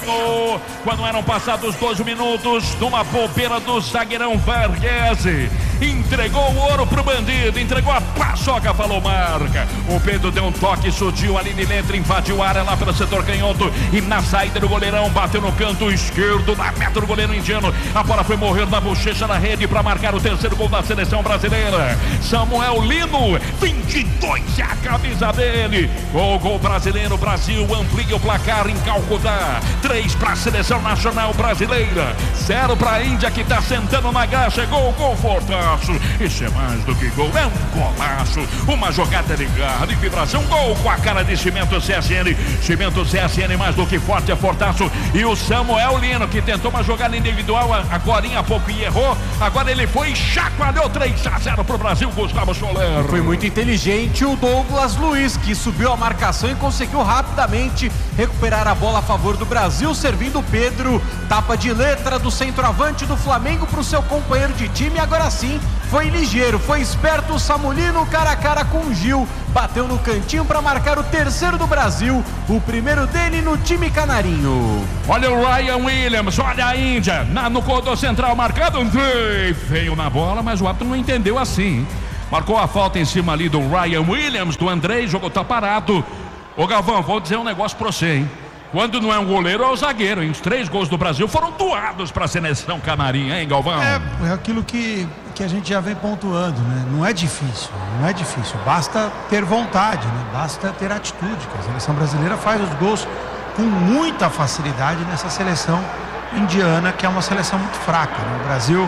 Júnior. Quando eram passados 12 minutos, numa bobeira do zagueirão Varghese, entregou o ouro pro bandido, entregou a paçoca, falou marca. O Pedro deu um toque sutil ali de letra, invadiu a área lá pelo setor canhoto e na saída do goleirão bateu no canto esquerdo da meta do goleiro indiano. A bola foi morrer na bochecha da rede para marcar o terceiro gol da seleção brasileira. Samuel Lino, 22 é a camisa dele. Gol brasileiro, Brasil amplia o placar em Calcutá. 3 para a seleção nacional brasileira, 0 para a Índia que está sentando na graxa. Gol fortaço. Isso é mais do que gol, é um golaço. Uma jogada de garra, de vibração. Gol com a cara de Cimento CSN. Cimento CSN mais do que forte, é fortaço. E o Samuel Lino que tentou uma jogada individual agora há pouco e errou. Agora ele foi e chacoalhou. 3-0 pro Brasil, Gustavo Soler. Foi muito inteligente o Douglas Luiz, que subiu a marcação e conseguiu rapidamente recuperar a bola a favor do Brasil, servindo o Pedro. Tapa de letra do centroavante do Flamengo para o seu companheiro de time. Agora sim, foi ligeiro, foi esperto o Samulino, cara a cara com o Gil. Bateu no cantinho para marcar o terceiro do Brasil, o primeiro dele no time canarinho. Olha o Ryan Williams, olha a Índia, no corredor central marcado, veio na bola, mas o árbitro não entendeu assim. Marcou a falta em cima ali do Ryan Williams, do Andrei, jogou, tá parado. Ô Galvão, vou dizer um negócio pra você, hein? Quando não é um goleiro, é o zagueiro, hein? Os 3 gols do Brasil foram doados para a seleção canarinha, hein, Galvão? É aquilo que a gente já vem pontuando, né? Não é difícil, basta ter vontade, né? Basta ter atitude, que a seleção brasileira faz os gols com muita facilidade nessa seleção indiana, que é uma seleção muito fraca, né? O Brasil,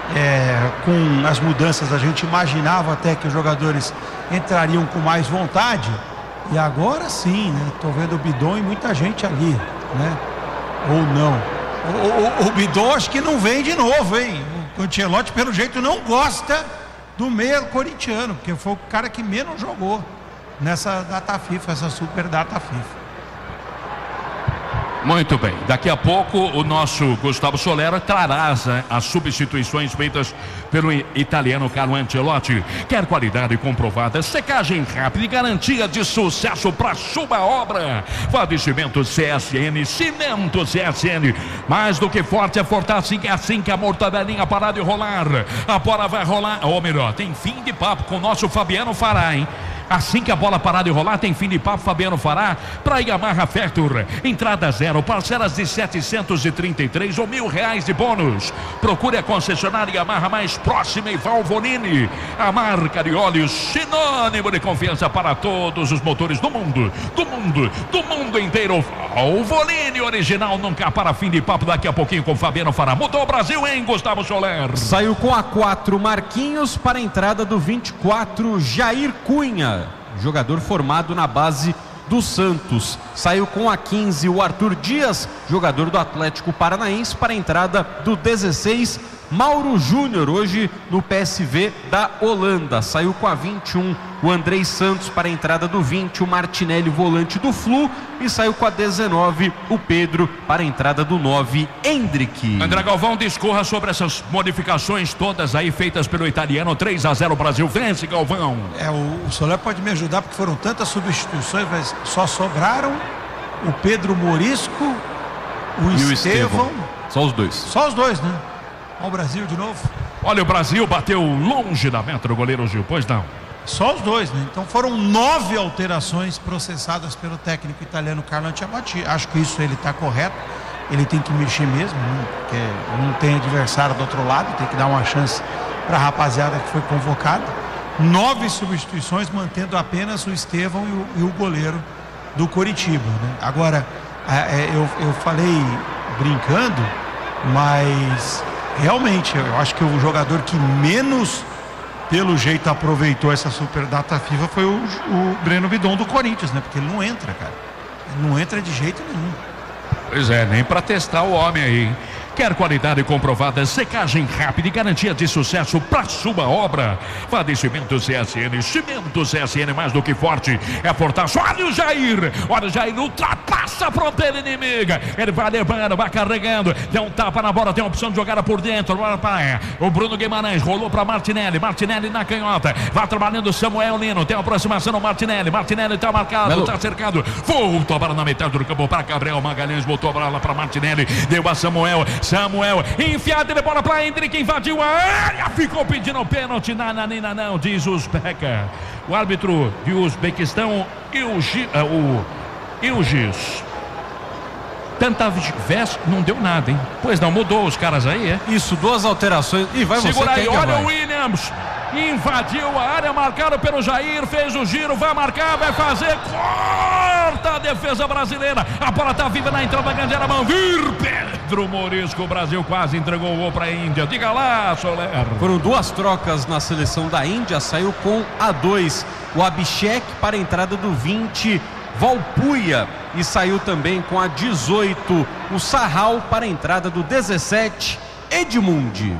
com as mudanças, a gente imaginava até que os jogadores entrariam com mais vontade. E agora sim, né? Tô vendo o Bidon e muita gente ali, né? Ou não. O Bidon acho que não vem de novo, hein? O Ancelotti, pelo jeito, não gosta do meia corintiano, porque foi o cara que menos jogou nessa data FIFA, essa super data FIFA. Muito bem, daqui a pouco o nosso Gustavo Soler trará as substituições feitas pelo italiano Carlo Ancelotti. Quer qualidade comprovada, secagem rápida e garantia de sucesso para sua obra. Vadecimento CSN, Cimento CSN, mais do que forte, é fortaço, assim que a mortadelinha parar de rolar. A bola vai rolar, ou melhor, tem fim de papo com o nosso Fabiano Fará, hein? Assim que a bola parar de rolar, tem fim de papo, Fabiano Fará, para Yamaha Factor. Entrada 0, parcelas de 733 ou R$1.000 de bônus. Procure a concessionária Yamaha mais próxima e Valvoline. A marca de óleos sinônimo de confiança para todos os motores do mundo inteiro. Valvoline original, nunca para. Fim de papo daqui a pouquinho com Fabiano Fará. Mudou o Brasil, hein, Gustavo Soler? Saiu com a 4 Marquinhos para a entrada do 24 Jair Cunha, jogador formado na base do Santos. Saiu com a 15 o Arthur Dias, jogador do Atlético Paranaense, para a entrada do 16 Mauro Júnior, hoje no PSV da Holanda. Saiu com a 21 o Andrei Santos, para a entrada do 20 o Martinelli, volante do Flu, e saiu com a 19 o Pedro, para a entrada do 9 Hendrick. André Galvão, discorra sobre essas modificações todas aí feitas pelo italiano. 3-0 Brasil, vence, Galvão. O Soler pode me ajudar, porque foram tantas substituições, mas só sobraram o Pedro Morisco, o Estevão. Só os dois. Só os dois, né? Olha o Brasil de novo. Olha, o Brasil bateu longe da meta do goleiro Gil, pois não. Só os dois, né? Então foram 9 alterações processadas pelo técnico italiano Carlo Ancelotti. Acho que isso ele está correto. Ele tem que mexer mesmo, né? Porque não tem adversário do outro lado. Tem que dar uma chance para a rapaziada que foi convocada. 9 substituições, mantendo apenas o Estevão e o goleiro do Coritiba, né? Agora, eu falei brincando, mas realmente eu acho que o jogador que menos, pelo jeito, aproveitou essa super data FIFA foi o Breno Bidon do Corinthians, né? Porque ele não entra, cara. Ele não entra de jeito nenhum. Pois é, nem para testar o homem aí. Quer qualidade comprovada, secagem rápida e garantia de sucesso para sua obra? Vá de Cimentos CSN. Cimentos CSN, mais do que forte, é fortaço. Olha o Jair ultrapassa a fronteira inimiga. Ele vai levando, vai carregando, tem um tapa na bola, tem a opção de jogada por dentro. O Bruno Guimarães rolou para Martinelli na canhota, vai trabalhando o Samuel Lino, tem a aproximação do Martinelli está marcado, está cercado, voltou a bola na metade do campo para Gabriel Magalhães, botou a bola para Martinelli, deu a Samuel, enfiada de bola para Hendrick, invadiu a área, ficou pedindo pênalti, não, diz Uzbeka, o árbitro de Uzbequistão, Ilgiz. Tanta veste, não deu nada, hein? Pois não, mudou os caras aí, é? Isso, 2 alterações. E vai segura você, aí, olha o Williams. Invadiu a área, marcado pelo Jair, fez o giro, vai marcar, vai fazer, corta a defesa brasileira. A bola tá viva na entrada da grande área, Manvir, Pedro Morisco, o Brasil quase entregou o gol para a Índia. Diga lá, Soler. Foram 2 trocas na seleção da Índia, saiu com a 2. O Abhishek para a entrada do 20, Valpuia, e saiu também com a 18 o Sarral para a entrada do 17, Edmundi,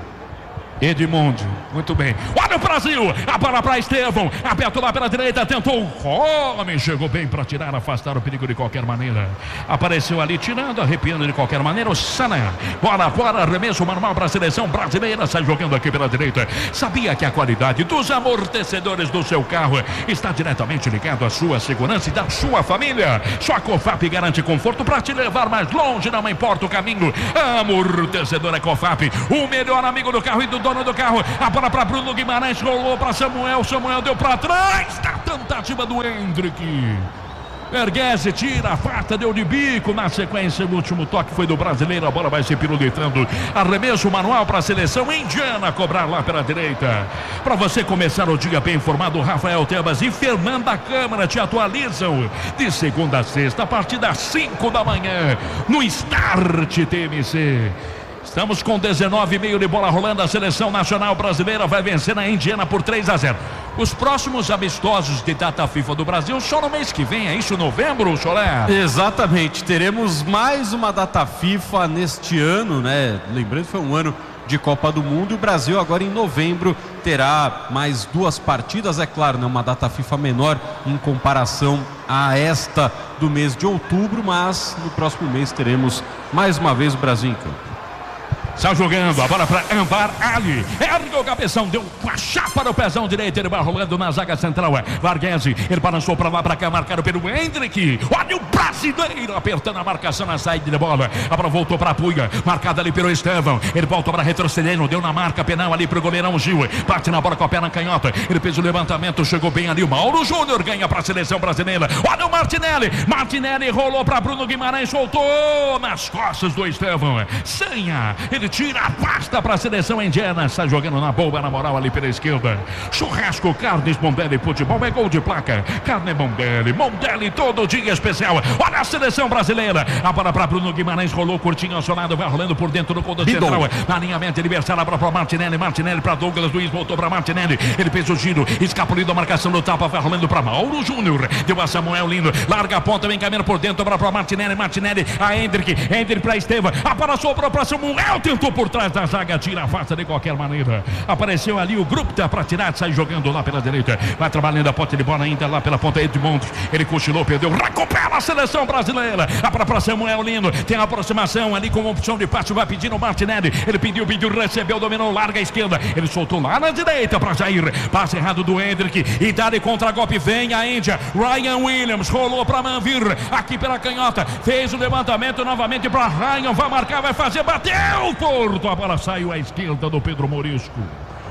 muito bem. Olha o Brasil, a bola para Estevão, aberto lá pela direita, tentou o homem, chegou bem para tirar, afastar o perigo de qualquer maneira, apareceu ali tirando, arrepiando de qualquer maneira o Sana, bola fora, arremesso manual para a seleção brasileira, sai jogando aqui pela direita. Sabia que a qualidade dos amortecedores do seu carro está diretamente ligado à sua segurança e da sua família? Só a Cofap garante conforto para te levar mais longe, não importa o caminho. Amortecedor é Cofap, o melhor amigo do carro e do dono do carro. A bola para Bruno Guimarães, rolou para Samuel deu para trás, da tentativa do Hendrick. Verguese tira, afasta, deu de bico. Na sequência, o último toque foi do brasileiro. A bola vai se pirulitando. Arremesso manual para a seleção indiana cobrar lá pela direita. Para você começar o dia bem informado, Rafael Tebas e Fernanda Câmara te atualizam de segunda a sexta, a partir das 5 da manhã, no Start TMC. Estamos com 19,5 de bola rolando. A seleção nacional brasileira vai vencer na Indiana por 3-0. Os próximos amistosos de data FIFA do Brasil só no mês que vem, é isso, novembro, Soler? Exatamente, teremos mais uma data FIFA neste ano, né? Lembrando que foi um ano de Copa do Mundo, e o Brasil agora em novembro terá mais 2 partidas, é claro, né? Uma data FIFA menor em comparação a esta do mês de outubro, mas no próximo mês teremos mais uma vez o Brasil em campo. Está jogando a bola para Anvar Ali. Ergue o cabeção, deu uma chapa no pezão direito. Ele vai rolando na zaga central. Varghese, ele balançou para lá, para cá, marcado pelo Hendrick. Olha o brasileiro apertando a marcação na saída de bola. A bola voltou para a Puga, marcada ali pelo Estevão. Ele voltou para retrocedendo, deu na marca penal ali para o goleirão Gil. Bate na bola com a perna canhota. Ele fez o levantamento, chegou bem ali. O Mauro Júnior ganha para a seleção brasileira. Olha o Martinelli rolou para Bruno Guimarães, soltou nas costas do Estevão. Senha, ele tira a pasta para a seleção indiana. Está jogando na boa, na moral ali pela esquerda. Churrasco, carnes Mondelli Futebol, é gol de placa. Carne Mondelli todo dia especial. Olha a seleção brasileira. A bola para Bruno Guimarães, rolou curtinho ao seu lado, vai rolando por dentro do gol central. Na alinhamento adversário, a bola para Martinelli para Douglas Luiz, voltou para Martinelli. Ele fez o giro, escapulido a marcação do tapa, vai rolando para Mauro Júnior. Deu a Samuel Lino, larga a ponta, vem caminhando por dentro, para Martinelli, a Hendrick para Estevão. A bola sobrou para Samuel, tentou por trás da zaga, tira a face de qualquer maneira. Apareceu ali o grupo para tirar, sai jogando lá pela direita, vai trabalhando a ponta de bola ainda lá pela ponta. Edmundo, ele cochilou, perdeu, recupera a seleção brasileira. A bola para Samuel Lino, tem a aproximação ali com opção de passe, vai pedindo o Martinelli. Ele pediu, recebeu, dominou, larga a esquerda, ele soltou lá na direita para Jair, passe errado do Hendrick, e dá-lhe contra-golpe, vem a Índia. Ryan Williams rolou para Manvir, aqui pela canhota, fez o levantamento novamente para Ryan, vai marcar, vai fazer, bateu, Porto, a bola saiu à esquerda do Pedro Morisco.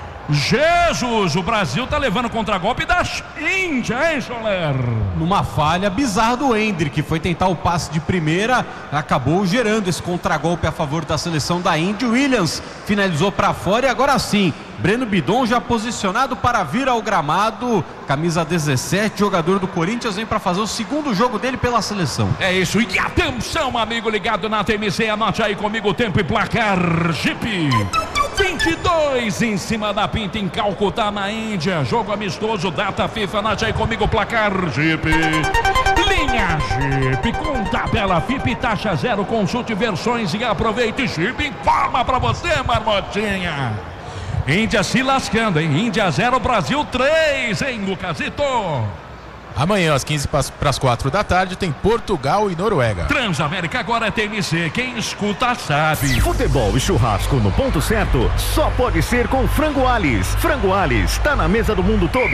Jesus, o Brasil tá levando contra-golpe da Índia, hein, Soler? Numa falha bizarra do Hendrick, que foi tentar o passe de primeira, acabou gerando esse contra-golpe a favor da seleção da Índia. Williams finalizou para fora e agora sim, Breno Bidon já posicionado para vir ao gramado, camisa 17, jogador do Corinthians, vem para fazer o segundo jogo dele pela seleção. É isso, e atenção, amigo ligado na TMC, anote aí comigo o tempo e placar. Jeep 22 em cima da Pinta em Calcutá, na Índia. Jogo amistoso, data FIFA. Anote aí comigo o placar. Jeep, linha Jeep com tabela tabela FIP, taxa zero, consulte versões e aproveite. Chip informa pra você, Marmotinha. Índia se lascando, hein? Índia 0, Brasil 3, hein, Lucasito? Amanhã, às 15:45 da tarde, tem Portugal e Noruega. Transamérica agora é TMC. Quem escuta sabe. Futebol e churrasco no ponto certo só pode ser com Frango Alis. Frango Alis tá na mesa do mundo todo.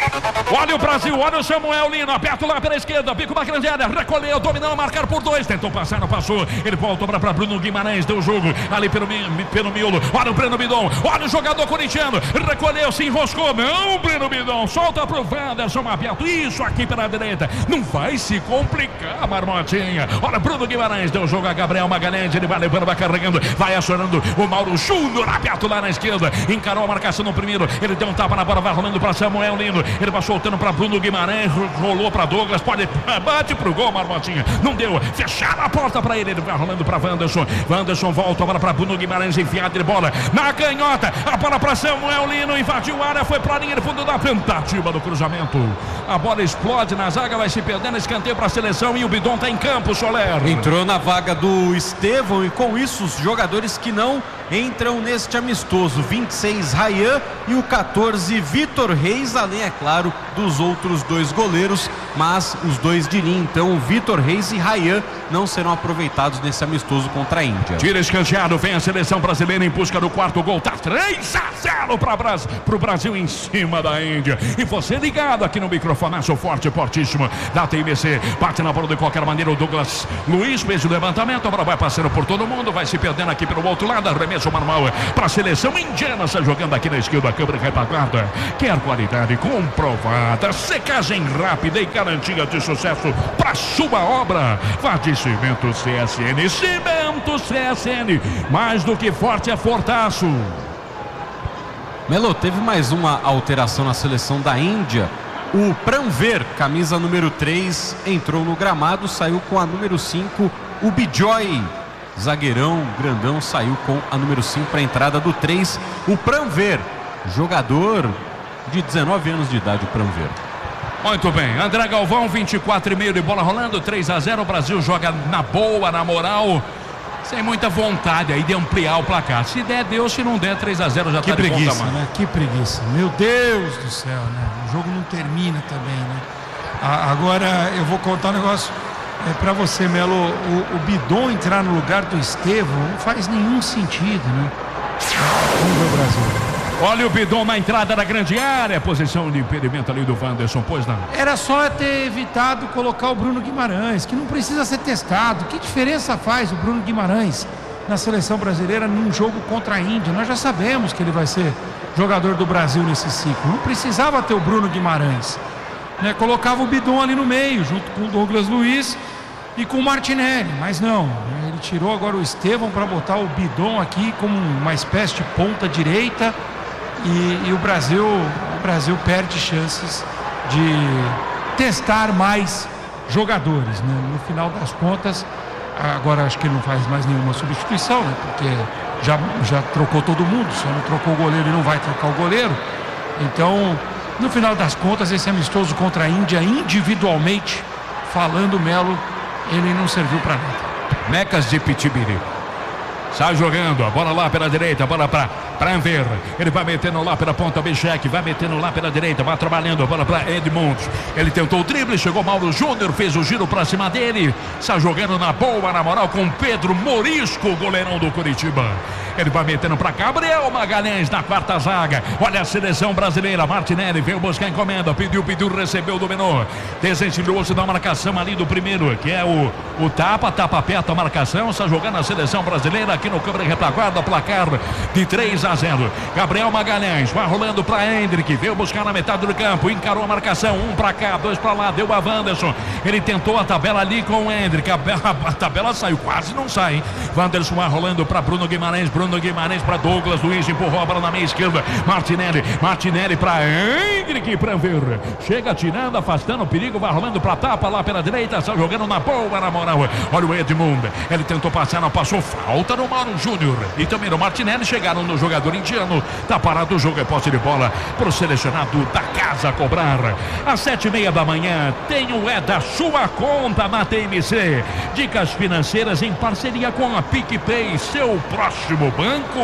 Olha o Brasil, olha o Samuel Lino. Aperto lá pela esquerda, bico na grande área. Recolheu, dominou, marcar por 2. Tentou passar, não passou. Ele voltou para Bruno Guimarães. Deu o jogo ali pelo miolo. Olha o Breno Bidon. Olha o jogador corintiano. Recolheu, se enroscou. Não, Breno Bidon. Solta pro Wanderson aberto. Isso aqui pela direita, não vai se complicar, Marmotinha. Olha, Bruno Guimarães deu o jogo a Gabriel Magalhães, ele vai levando, vai carregando, vai acionando o Mauro Júnior, aberto lá na esquerda, encarou a marcação no primeiro, ele deu um tapa na bola, vai rolando para Samuel Lino, ele vai soltando para Bruno Guimarães, rolou para Douglas, bate pro gol, Marmotinha, não deu, fecharam a porta para ele vai rolando para Wanderson volta agora para Bruno Guimarães, enfiado de bola na canhota, a bola para Samuel Lino, invadiu a área, foi para a linha de fundo da tentativa do cruzamento, a bola explode na zaga, vai se perdendo, escanteio para a seleção e o Bidon está em campo, Soler. Entrou na vaga do Estevão e com isso os jogadores que não entram neste amistoso, 26 Rayan e o 14 Vitor Reis, além, é claro, dos outros 2 goleiros, mas os 2 de linha, então o Vitor Reis e Rayan não serão aproveitados nesse amistoso contra a Índia. Tira escanteado, vem a seleção brasileira em busca do 4º gol, tá 3-0 para o Brasil em cima da Índia, e você ligado aqui no microfonaço forte, fortíssimo da TMC, bate na bola de qualquer maneira o Douglas Luiz, fez o levantamento, agora vai passando por todo mundo, vai se perdendo aqui pelo outro lado, arremesso manual para a seleção indiana, está jogando aqui na esquerda, a câmera retaguarda, quer qualidade comprovada, secagem rápida e garantia de sucesso para sua obra, Vadicimento CSN, Cimento CSN, mais do que forte é fortaço. Melo, teve mais uma alteração na seleção da Índia. O Pranver, camisa número 3, entrou no gramado, saiu com a número 5. O Bijoy, zagueirão, grandão, saiu com a número 5 para a entrada do 3. O Pranver, jogador de 19 anos de idade, o Pranver. Muito bem, André Galvão, 24,5 de bola rolando, 3-0, o Brasil joga na boa, na moral, sem muita vontade aí de ampliar o placar. Se der, deu, se não der, 3-0 já que tá de preguiça, bom tamanho. né? Que preguiça, meu Deus do céu, né? O jogo não termina também, né? Agora eu vou contar um negócio pra você, Melo. O Bidon entrar no lugar do Estevão não faz nenhum sentido, né? Vamos ver o Brasil. Olha o Bidon na entrada da grande área, posição de impedimento ali do Wanderson, pois não. Era só ter evitado colocar o Bruno Guimarães, que não precisa ser testado. Que diferença faz o Bruno Guimarães na seleção brasileira num jogo contra a Índia? Nós já sabemos que ele vai ser jogador do Brasil nesse ciclo. Não precisava ter o Bruno Guimarães, né? Colocava o Bidon ali no meio, junto com o Douglas Luiz e com o Martinelli, mas não, né? Ele tirou agora o Estevão para botar o Bidon aqui como uma espécie de ponta direita. E o Brasil perde chances de testar mais jogadores, né? No final das contas, agora acho que ele não faz mais nenhuma substituição, né? Porque já trocou todo mundo, só não trocou o goleiro e não vai trocar o goleiro. Então, no final das contas, esse amistoso contra a Índia, individualmente falando, Melo, ele não serviu para nada. Mecas de Pitibiri. Sai jogando, a bola lá pela direita, a bola para Pranver, ele vai metendo lá pela ponta, Bichek, vai metendo lá pela direita, vai trabalhando, a bola para Edmunds, ele tentou o drible, chegou Mauro Júnior, fez o giro para cima dele, sai jogando na boa, na moral, com Pedro Morisco, goleirão do Curitiba, ele vai metendo para Gabriel Magalhães na quarta zaga, olha a seleção brasileira, Martinelli veio buscar a encomenda, pediu, recebeu, dominou, desenchilhou-se da marcação ali do primeiro, que é o tapa perto a marcação, está jogando a seleção brasileira aqui no câmera retaguarda, placar de 3-0. Gabriel Magalhães vai rolando para Hendrick, veio buscar na metade do campo, encarou a marcação, 1 para cá, 2 para lá, deu a Wanderson, ele tentou a tabela ali com o Hendrick, a tabela saiu, quase não sai, hein? Wanderson vai rolando para Bruno Guimarães Bruno Guimarães para Douglas Luiz, empurrou a bola na meia esquerda. Martinelli para Hendrick, para ver. Chega tirando, afastando o perigo, vai rolando para tapa lá pela direita, está jogando na boa, na moral. Olha o Edmundo, ele tentou passar, não passou, falta no Mauro Júnior e também no Martinelli, chegaram no jogador indiano, tá parado o jogo, é posse de bola pro selecionado da casa cobrar. Às 7h30 da manhã, tem o É da Sua Conta na TMC. Dicas financeiras em parceria com a PicPay, seu próximo banco.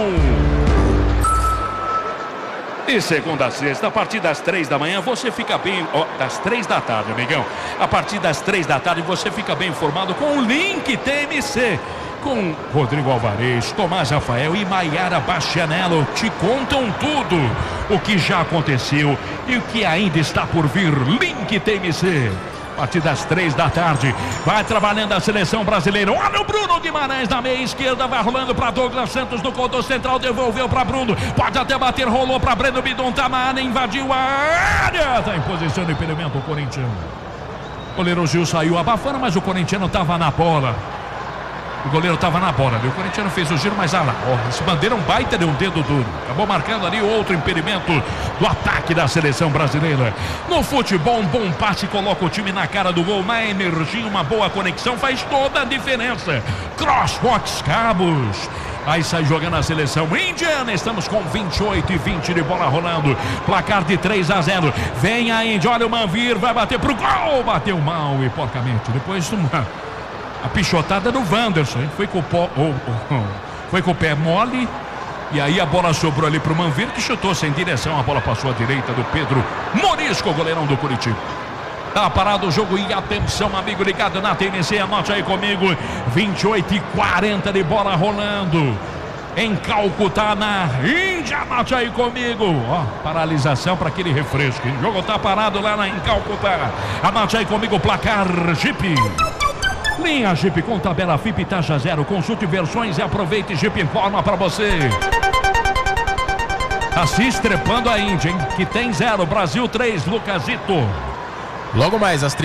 E segunda a sexta, a partir das 3 da manhã, você fica bem... das 3 da tarde, amigão. A partir das 3 da tarde, você fica bem informado com o link TMC. Com Rodrigo Alvarez, Tomás Rafael e Maiara Bastianello. Te contam tudo. O que já aconteceu e o que ainda está por vir. Link TMC. A partir das 3 da tarde, vai trabalhando a seleção brasileira. Olha o Bruno Guimarães na meia esquerda, vai rolando para Douglas Santos no contorno central, devolveu para Bruno, pode até bater, rolou para Breno Bidon, tá na área, invadiu a área, tá em posição de impedimento o corintiano. O goleiro Gil saiu abafando, mas o corintiano tava na bola. O goleiro estava na bola, o corintiano fez o giro, mas esse bandeira um baita de um dedo duro. Acabou marcando ali outro impedimento do ataque da seleção brasileira. No futebol, um bom passe coloca o time na cara do gol. Na energia, uma boa conexão faz toda a diferença. Crossbox Cabos. Aí sai jogando a seleção indiana. Estamos com 28-20 de bola rolando. Placar de 3-0. Vem a Índia, olha o Manvir, vai bater pro gol. Bateu mal e porcamente. Depois a pichotada do Wanderson, hein? Foi com o pé mole. E aí a bola sobrou ali pro Manvir, que chutou sem direção. A bola passou à direita do Pedro Morisco, goleirão do Curitiba. Tá parado o jogo e atenção, amigo ligado na TNC, anote aí comigo. 28-40 de bola rolando em Calcutá, na Índia. Anote aí comigo. Paralisação para aquele refresco. O jogo tá parado lá em Calcutá. Anote aí comigo o placar Jeep. Linha Jeep com tabela FIP taxa zero. Consulte versões e aproveite. Jeep informa para você. Tá se estrepando a Índia, hein? Que tem 0, Brasil 3, Lucasito. Logo mais às 3